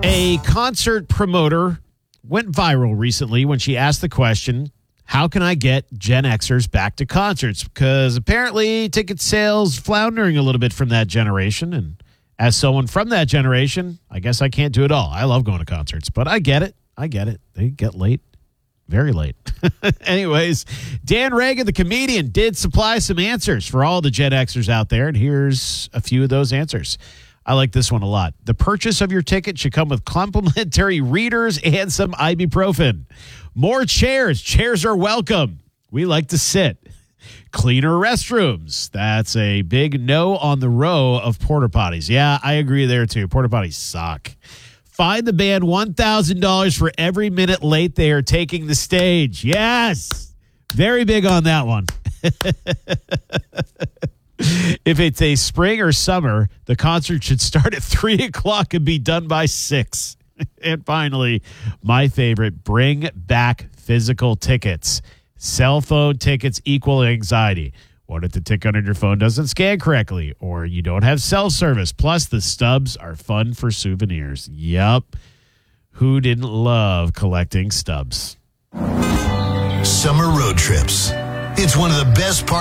A concert promoter went viral recently when she asked the question, how can I get Gen Xers back to concerts? Because apparently ticket sales floundering a little bit from that generation. And as someone from that generation, I guess I can't do it all. I love going to concerts, but I get it. They get late. Very late. Anyways, Dan Reagan, the comedian, did supply some answers for all the Gen Xers out there. And here's a few of those answers. I like this one a lot. The purchase of your ticket should come with complimentary readers and some ibuprofen. More chairs. Chairs are welcome. We like to sit. Cleaner restrooms. That's a big no on the row of porta potties. Yeah, I agree there too. Porta potties suck. Find the band $1,000 for every minute late they are taking the stage. Yes. Very big on that one. If it's a spring or summer, the concert should start at 3 o'clock and be done by 6. And finally, my favorite, bring back physical tickets. Cell phone tickets equal anxiety. What if the ticket on your phone doesn't scan correctly or you don't have cell service? Plus, the stubs are fun for souvenirs. Yup. Who didn't love collecting stubs? Summer road trips. It's one of the best parts.